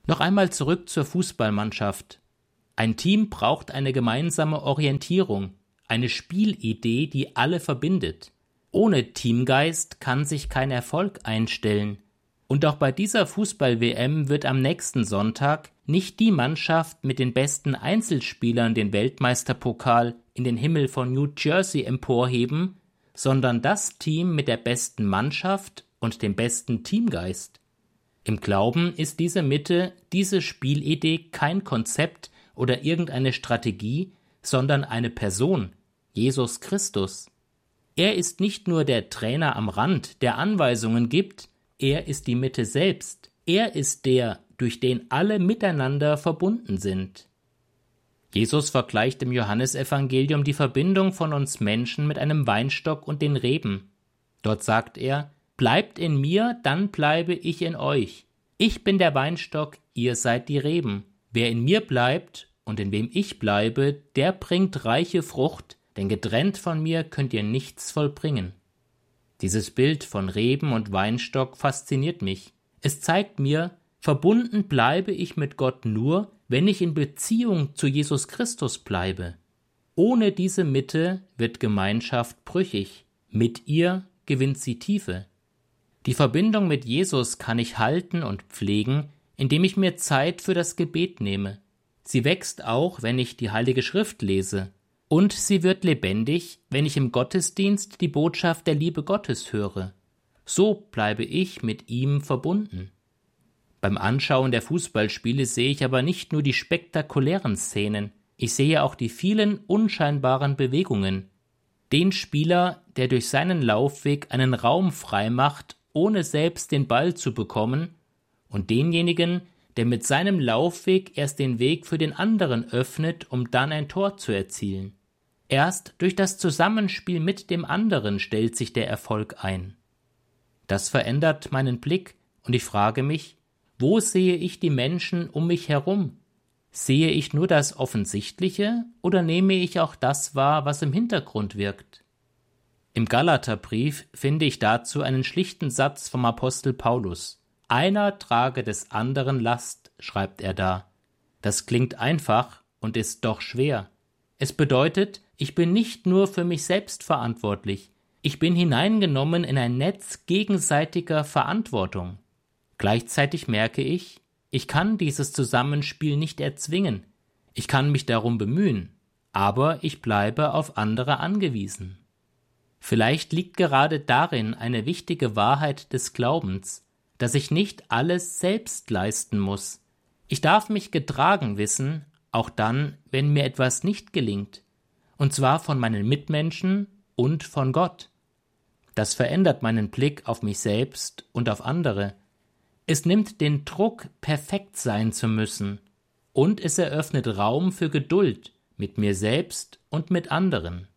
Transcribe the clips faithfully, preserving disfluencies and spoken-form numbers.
Noch einmal zurück zur Fußballmannschaft. Ein Team braucht eine gemeinsame Orientierung, eine Spielidee, die alle verbindet. Ohne Teamgeist kann sich kein Erfolg einstellen. Und auch bei dieser Fußball-W M wird am nächsten Sonntag nicht die Mannschaft mit den besten Einzelspielern den Weltmeisterpokal in den Himmel von New Jersey emporheben, sondern das Team mit der besten Mannschaft und dem besten Teamgeist. Im Glauben ist diese Mitte, diese Spielidee kein Konzept oder irgendeine Strategie, sondern eine Person, Jesus Christus. Er ist nicht nur der Trainer am Rand, der Anweisungen gibt, er ist die Mitte selbst. Er ist der, durch den alle miteinander verbunden sind. Jesus vergleicht im Johannesevangelium die Verbindung von uns Menschen mit einem Weinstock und den Reben. Dort sagt er: Bleibt in mir, dann bleibe ich in euch. Ich bin der Weinstock, ihr seid die Reben. Wer in mir bleibt und in wem ich bleibe, der bringt reiche Frucht, denn getrennt von mir könnt ihr nichts vollbringen. Dieses Bild von Reben und Weinstock fasziniert mich. Es zeigt mir, verbunden bleibe ich mit Gott nur, wenn ich in Beziehung zu Jesus Christus bleibe. Ohne diese Mitte wird Gemeinschaft brüchig. Mit ihr gewinnt sie Tiefe. Die Verbindung mit Jesus kann ich halten und pflegen, indem ich mir Zeit für das Gebet nehme. Sie wächst auch, wenn ich die Heilige Schrift lese. Und sie wird lebendig, wenn ich im Gottesdienst die Botschaft der Liebe Gottes höre. So bleibe ich mit ihm verbunden. Beim Anschauen der Fußballspiele sehe ich aber nicht nur die spektakulären Szenen, ich sehe auch die vielen unscheinbaren Bewegungen. Den Spieler, der durch seinen Laufweg einen Raum freimacht, ohne selbst den Ball zu bekommen, und denjenigen, der mit seinem Laufweg erst den Weg für den anderen öffnet, um dann ein Tor zu erzielen. Erst durch das Zusammenspiel mit dem anderen stellt sich der Erfolg ein. Das verändert meinen Blick und ich frage mich, wo sehe ich die Menschen um mich herum? Sehe ich nur das Offensichtliche oder nehme ich auch das wahr, was im Hintergrund wirkt? Im Galaterbrief finde ich dazu einen schlichten Satz vom Apostel Paulus. Einer trage des anderen Last, schreibt er da. Das klingt einfach und ist doch schwer. Es bedeutet, ich bin nicht nur für mich selbst verantwortlich, ich bin hineingenommen in ein Netz gegenseitiger Verantwortung. Gleichzeitig merke ich, ich kann dieses Zusammenspiel nicht erzwingen, ich kann mich darum bemühen, aber ich bleibe auf andere angewiesen. Vielleicht liegt gerade darin eine wichtige Wahrheit des Glaubens, dass ich nicht alles selbst leisten muss. Ich darf mich getragen wissen, auch dann, wenn mir etwas nicht gelingt, und zwar von meinen Mitmenschen und von Gott. Das verändert meinen Blick auf mich selbst und auf andere. Es nimmt den Druck, perfekt sein zu müssen, und es eröffnet Raum für Geduld mit mir selbst und mit anderen.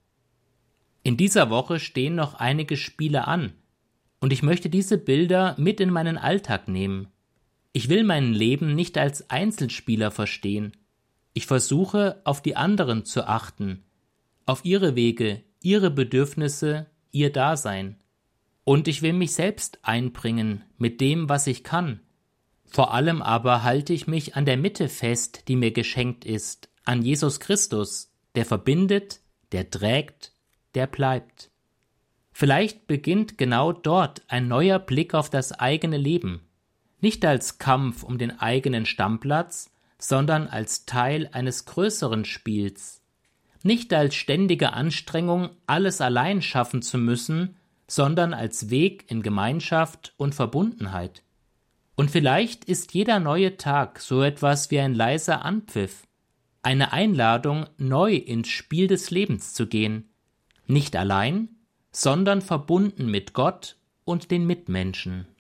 In dieser Woche stehen noch einige Spiele an, und ich möchte diese Bilder mit in meinen Alltag nehmen. Ich will mein Leben nicht als Einzelspieler verstehen. Ich versuche, auf die anderen zu achten, auf ihre Wege, ihre Bedürfnisse, ihr Dasein. Und ich will mich selbst einbringen mit dem, was ich kann. Vor allem aber halte ich mich an der Mitte fest, die mir geschenkt ist, an Jesus Christus, der verbindet, der trägt, der bleibt. Vielleicht beginnt genau dort ein neuer Blick auf das eigene Leben. Nicht als Kampf um den eigenen Stammplatz, sondern als Teil eines größeren Spiels. Nicht als ständige Anstrengung, alles allein schaffen zu müssen, sondern als Weg in Gemeinschaft und Verbundenheit. Und vielleicht ist jeder neue Tag so etwas wie ein leiser Anpfiff, eine Einladung, neu ins Spiel des Lebens zu gehen, nicht allein, sondern verbunden mit Gott und den Mitmenschen.